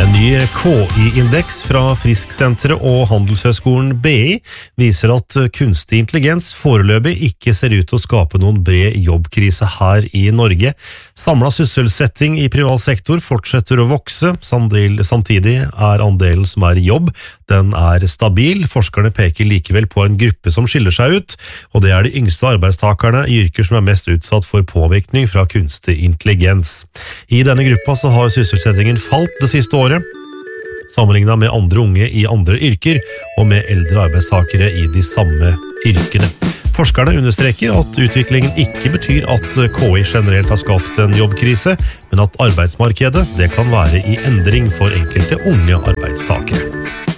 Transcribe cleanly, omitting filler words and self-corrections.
En ny KI-indeks fra Frisksenteret og Handelshøyskolen BI viser at kunstig intelligens foreløpig ikke ser ut til å skape noen bred jobbkrise her i Norge. Samlet sysselsetting i privat sektor fortsetter å vokse, samtidig er andelen som er i jobb, den er stabil. Forskerne peker likevel på en gruppe som skiller seg ut, og det er de yngste arbeidstakerne i yrker som er mest utsatt for påvirkning fra kunstig intelligens. I denne gruppa så har sysselsettingen falt det siste året, sammenlignet med andre unge i andre yrker og med eldre arbeidstakere i de samme yrkene. Forskerne understreker at utviklingen ikke betyr at KI generelt har skapt en jobbkrise, men at arbeidsmarkedet det kan være i endring for enkelte unge arbeidstakere.